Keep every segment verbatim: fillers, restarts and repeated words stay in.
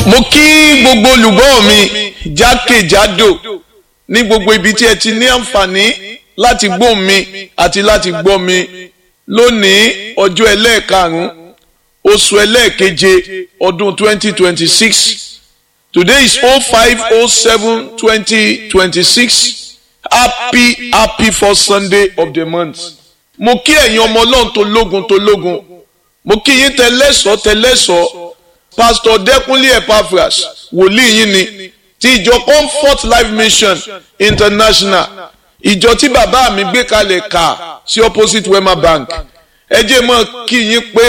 mo kí gbogbo olùgbọ́ mi jákèjádò ní gbogbo ibi tí ẹ ti ní àǹfààní láti gbọ́ mi àti láti gbọ́ mi lónìí ọjọ́ ẹlẹ́ẹ̀karùn-ún oṣù ẹlẹ́ẹ̀keje ọdún twenty twenty six today is oh five oh seven twenty twenty six happy happy first Sunday of the month. mo kí ẹ̀yin ọmọ ọlọ́run tó lógun tó lógun mo kí yín tẹlẹ́sọ̀ tẹlẹ́sọ̀ pastor Dẹ́kúnlé Epaphras wòlíì yín ni ti ìjọ Comfort Life Mission International ìjọ tí bàbá mi gbé kalẹ̀ kà sí opposite Wema Bank. ẹ jẹ́ mọ́ kí yín pé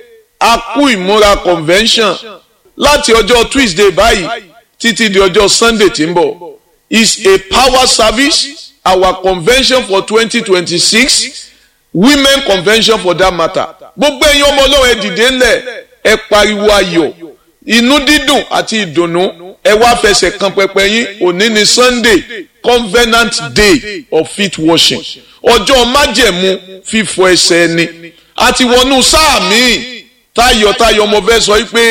a kú ìmúra convention láti ọjọ́ Tuesday báyìí títí di ọjọ́ Sunday tí ń bọ̀ is a power service our convention for twenty twenty six women convention for that matter. gbogbo ẹ̀yin ọmọ ọlọ́run ẹ dìde ńlẹ̀ ẹ pariwo ayọ̀ inú dídùn àti ìdùnnú ẹ wá fẹsẹ̀ kan pẹpẹ yín òní ni Sunday covenant day of feet washing ọjọ́ májẹ̀mú fífọ ẹsẹ̀ ẹni àti wọnú sáà míì tayọ̀tayọ̀ mo fẹ́ sọ pé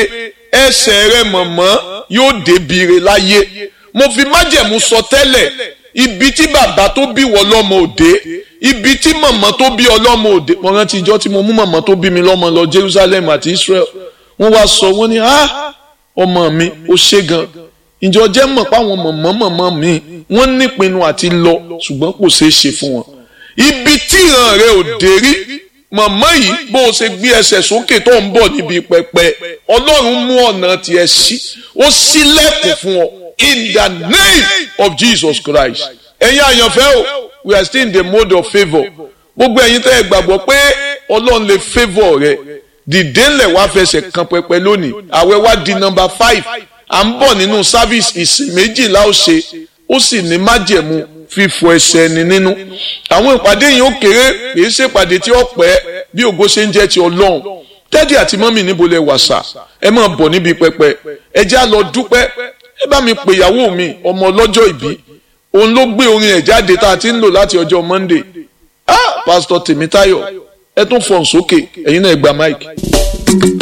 ẹsẹ̀ rẹ mọ̀mọ́ yóò débìrè láyé mo fi májẹ̀mú sọ tẹ́lẹ̀ ibi tí bàbá tó bí wọ lọ́mọ òde ibi tí mọ̀mọ́ tó bí ọlọ́mọ òde mo rántí ìjọ tí mo mú mọ̀mọ́ tó bí mi lọ́mọ lọ Jerusalem àti Israel wọ́n wá sọ wọ́n ní ah ọmọ mi ó ṣe gan ìjọ jẹ́ mọ̀ páwọn mọ̀mọ́ mọ̀mọ́ mi wọ́n nípinnu àti lọ ṣùgbọ́n kò ṣeé ṣe fún wọn ibi tí ìran rẹ ò dé rí mọ̀mọ́ yìí bó o ṣe gbé ẹsẹ̀ sókè tó ń bọ̀ níbi pẹpẹ Ọlọ́run mú ọ̀nà tiẹ̀ sí ó ṣílẹ̀kùn fún ọ in the name of Jesus Christ. ẹ̀yin àyànfẹ́ o we are still in the mode of favour gbogbo ẹ̀yin tẹ́ ẹ gbàgbọ́ pé Ọlọ́run lè favour rẹ dìde ńlẹ̀ wá fẹsẹ̀ kan pẹpẹ lónìí àwẹ̀ wá di number five à ń bọ̀ nínú service ìsìn méjìlá ó ṣe ó sì ní májẹ̀mú fífọ ẹsẹ̀ ẹni nínú àwọn ìpàdé yìí ó kéré kì í ṣe ìpàdé tí ó pẹ́ bí ògo ṣe ń jẹ́ ti Ọlọ́run dádì àti mọ́mì níbo lẹ wà sà ẹ máa bọ̀ níbi pẹpẹ ẹ já lọ dúpẹ́ ẹ bá mi pè ìyàwó mi ọmọ ọlọ́jọ́ ìbí òun ló gbé orin ẹ̀ jáde tá a ti ń lò láti ọjọ́ Monday ah Pastor Tèmítáyọ̀ ẹ tún fọ̀n sókè ẹ̀yin náà ẹ gba mic.